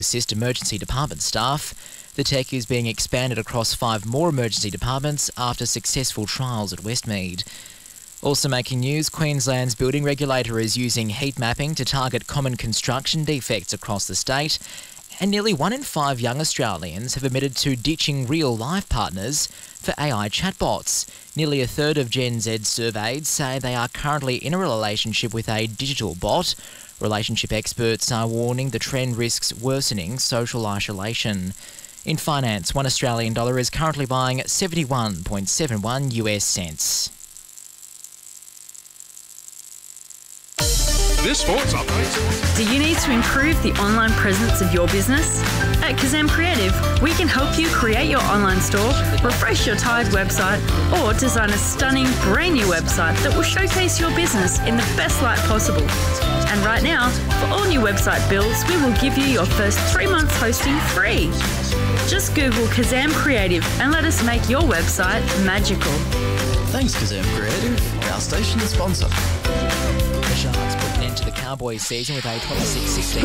assist emergency department staff. The tech is being expanded across 5 more emergency departments after successful trials at Westmead. Also making news, Queensland's building regulator is using heat mapping to target common construction defects across the state, and nearly 1 in 5 young Australians have admitted to ditching real-life partners for AI chatbots. Nearly a third of Gen Z surveyed say they are currently in a relationship with a digital bot. Relationship experts are warning the trend risks worsening social isolation. In finance, $1 Australian is currently buying 71.71 US cents. This sports update. Do you need to improve the online presence of your business? At Kazam Creative, we can help you create your online store, refresh your tired website, or design a stunning brand new website that will showcase your business in the best light possible. And right now, for all new website builds, we will give you your first 3 months hosting free. Just Google Kazam Creative and let us make your website magical. Thanks, Kazam Creative, our station sponsor. The Sharks put an end to the Cowboys season with a 26-16